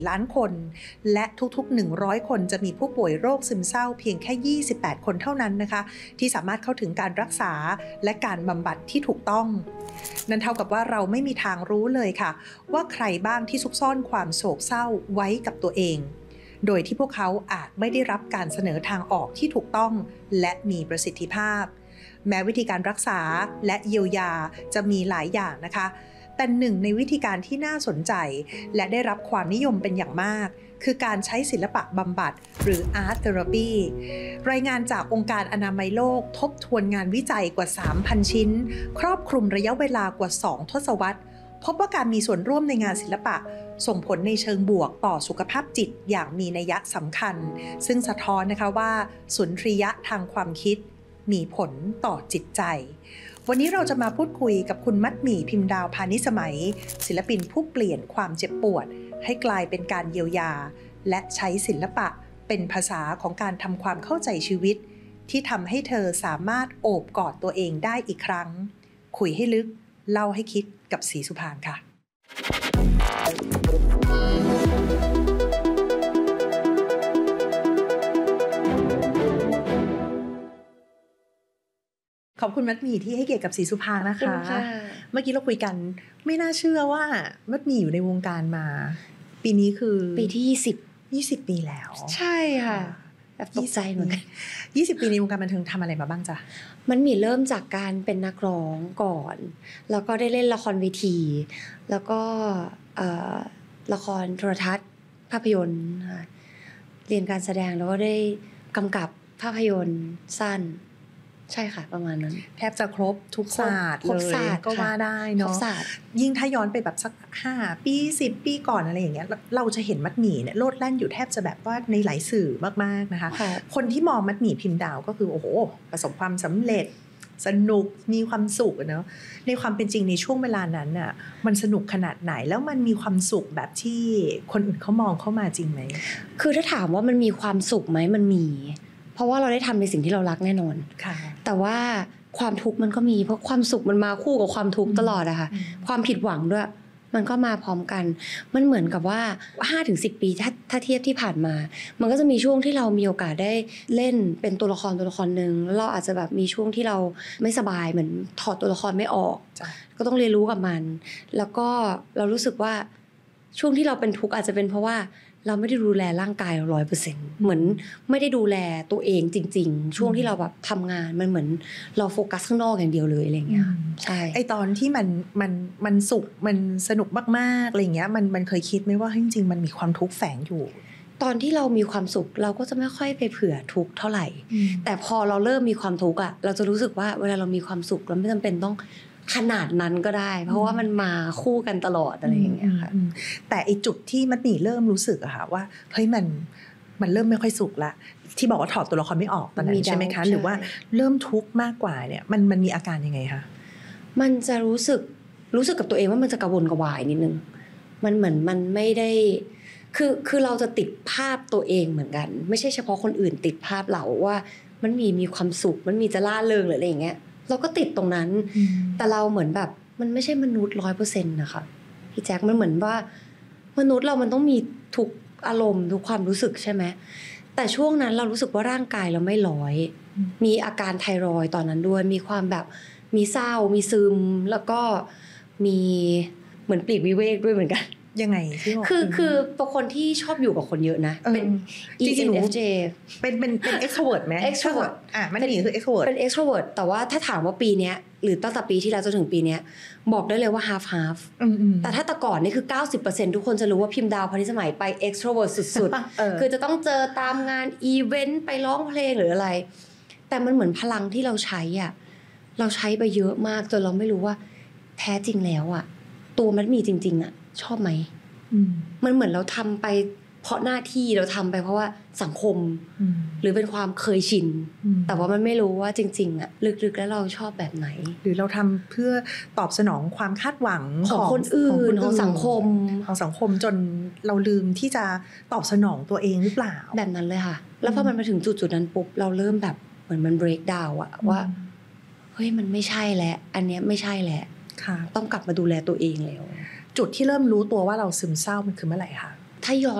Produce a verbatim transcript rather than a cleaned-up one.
ล้านคนและทุกๆหนึ่งร้อยคนจะมีผู้ป่วยโรคซึมเศร้าเพียงแค่ยี่สิบแปดคนเท่านั้นนะคะที่สามารถเข้าถึงการรักษาและการบำบัดที่ถูกต้องนั่นเท่ากับว่าเราไม่มีทางรู้เลยค่ะว่าใครบ้างที่ซุกซ่อนความโศกเศร้าไว้กับตัวเองโดยที่พวกเขาอาจไม่ได้รับการเสนอทางออกที่ถูกต้องและมีประสิทธิภาพแม้วิธีการรักษาและเยียวยาจะมีหลายอย่างนะคะแต่หนึ่งในวิธีการที่น่าสนใจและได้รับความนิยมเป็นอย่างมากคือการใช้ศิลปะบำบัดหรือ Art Therapy รายงานจากองค์การอนามัยโลกทบทวนงานวิจัยกว่า สามพัน ชิ้นครอบคลุมระยะเวลากว่าสองทศวรรษพบว่าการมีส่วนร่วมในงานศิลปะส่งผลในเชิงบวกต่อสุขภาพจิตอย่างมีนัยสำคัญซึ่งสะท้อนนะคะว่าสุนทรียะทางความคิดมีผลต่อจิตใจวันนี้เราจะมาพูดคุยกับคุณมัดหมี่พิมพ์ดาวพานิสมัยศิลปินผู้เปลี่ยนความเจ็บปวดให้กลายเป็นการเยียวยาและใช้ศิลปะเป็นภาษาของการทำความเข้าใจชีวิตที่ทำให้เธอสามารถโอบกอดตัวเองได้อีกครั้งคุยให้ลึกเล่าให้คิดกับศรีสุภางค์ค่ะขอบคุณมัดหมี่ที่ให้เกียรติกับศรีสุภางค์นะคะเมื่อกี้เราคุยกันไม่น่าเชื่อว่ามัดหมี่อยู่ในวงการมาปีนี้คือปีที่ยี่สิบยี่สิบปีแล้วใช่ค่ะแบบตกใจเหมือนกันยี่สิบปีในวงการบันเทิงทำอะไรมาบ้างจ๊ะมันมีเริ่มจากการเป็นนักร้องก่อนแล้วก็ได้เล่นละครเวทีแล้วก็ละครโทรทัศน์ภาพยนตร์เรียนการแสดงแล้วก็ได้กำกับภาพยนตร์สั้นใช่ค่ะประมาณนั้นแทบจะครบทุกศาสตร์เลยก็ว่าได้เนาะยิ่งถ้าย้อนไปแบบสักห้าปีสิบปีก่อนอะไรอย่างเงี้ยเราจะเห็นมัดหมี่เนี่ยโลดแล่นอยู่แทบจะแบบว่าในหลายสื่อมากๆนะคะคนที่มองมัดหมี่พิมพ์ดาวก็คือโอ้โหประสบความสำเร็จสนุกมีความสุขเนาะในความเป็นจริงในช่วงเวลานั้นน่ะมันสนุกขนาดไหนแล้วมันมีความสุขแบบที่คนอื่นเขามองเข้ามาจริงไหมคือถ้าถามว่ามันมีความสุขไหมมันมีเพราะว่าเราได้ทำในสิ่งที่เรารักแน่นอนแต่ว่าความทุกข์มันก็มีเพราะความสุขมันมาคู่กับความทุกข์ตลอดอะค่ะความผิดหวังด้วยมันก็มาพร้อมกันมันเหมือนกับว่า ห้าถึงสิบ ปีถ้าถ้าเทียบที่ผ่านมามันก็จะมีช่วงที่เรามีโอกาสได้เล่นเป็นตัวละครตัวละครนึงแล้วเราอาจจะแบบมีช่วงที่เราไม่สบายเหมือนถอดตัวละครไม่ออกก็ต้องเรียนรู้กับมันแล้วก็เรารู้สึกว่าช่วงที่เราเป็นทุกข์อาจจะเป็นเพราะว่าเราไม่ได้ดูแลร่างกายเรา ร้อยเปอร์เซ็นต์ เหมือนไม่ได้ดูแลตัวเองจริงๆช่วงที่เราแบบทำงานมันเหมือนเราโฟกัสข้างนอกอย่างเดียวเลยอะไรเงี้ยใช่ไอตอนที่มันมันมันสุขมันสนุกมากๆอะไรเงี้ยมันมันเคยคิดไหมว่าจริงๆมันมีความทุกข์แฝงอยู่ตอนที่เรามีความสุขเราก็จะไม่ค่อยไปเผื่อทุกข์เท่าไหร่แต่พอเราเริ่มมีความทุกข์อ่ะเราจะรู้สึกว่าเวลาเรามีความสุขเราไม่จำเป็นต้องขนาดนั้นก็ได้เพราะว่ามันมาคู่กันตลอดอะไรอย่างเงี้ยค่ะแต่ไอจุดที่มัดหมี่เริ่มรู้สึกอะค่ะว่าเฮ้ยมันมันเริ่มไม่ค่อยสุขละที่บอกว่าถอดตัวละครไม่ออกตอนนั้นใช่ไหมคะหรือว่าเริ่มทุกข์มากกว่าเนี่ยมันมันมีอาการยังไงคะมันจะรู้สึกรู้สึกกับตัวเองว่ามันจะกระวนกระวายนิดนึงมันเหมือนมันไม่ได้คือคือเราจะติดภาพตัวเองเหมือนกันไม่ใช่เฉพาะคนอื่นติดภาพเราว่ามันมีมีความสุขมันมีจะล่าเริงหรืออะไรอย่างเงี้ยเราก็ติดตรงนั้นแต่เราเหมือนแบบมันไม่ใช่มนุษย์ ร้อยเปอร์เซ็นต์ นะคะพี่แจ็คมันเหมือนว่ามนุษย์เรามันต้องมีทุกอารมณ์ทุกความรู้สึกใช่ไหมแต่ช่วงนั้นเรารู้สึกว่าร่างกายเราไม่ร้อยมีอาการไทรอยด์ตอนนั้นด้วยมีความแบบมีเศร้ามีซึมแล้วก็มีเหมือนปลีกวิเวกด้วยเหมือนกันยังไงที่บอกคือคือเป็นคนที่ชอบอยู่กับคนเยอะนะเป็น อี เอ็น เอฟ เจเป็นเป็นเป็น extrovert มั้ย extrovert อ่ะมันนี่คือ extrovert เป็น extrovert แต่ว่าถ้าถามว่าปีเนี้ยหรือตั้งแต่ปีที่แล้วจนถึงปีเนี้ยบอกได้เลยว่า half half แต่ถ้าแต่ก่อนนี่คือ เก้าสิบเปอร์เซ็นต์ ทุกคนจะรู้ว่าพิมพ์ดาวพานิสมัยไป extrovert สุดๆ คือจะต้องเจอตามงานอีเวนต์ไปร้องเพลงหรืออะไรแต่มันเหมือนพลังที่เราใช้อ่ะเราใช้ไปเยอะมากจนเราไม่รู้ว่าแท้จริงแล้วอ่ะตัวมันมีจริงๆอ่ะชอบไหมมันเหมือนเราทำไปเพราะหน้าที่เราทำไปเพราะว่าสังคมหรือเป็นความเคยชินแต่ว่ามันไม่รู้ว่าจริงๆอ่ะลึกๆแล้วเราชอบแบบไหนหรือเราทำเพื่อตอบสนองความคาดหวังของคนอื่นของสังคมของสังคมจนเราลืมที่จะตอบสนองตัวเองหรือเปล่าแบบนั้นเลยค่ะแล้วพอมันมาถึงจุดๆนั้นปุ๊บเราเริ่มแบบเหมือนมัน break down อะว่าเฮ้ยมันไม่ใช่แล้วอันเนี้ยไม่ใช่แล้วต้องกลับมาดูแลตัวเองแล้วจุดที่เริ่มรู้ตัวว่าเราซึมเศร้ามันคือเมื่อไหร่คะถ้าย้อน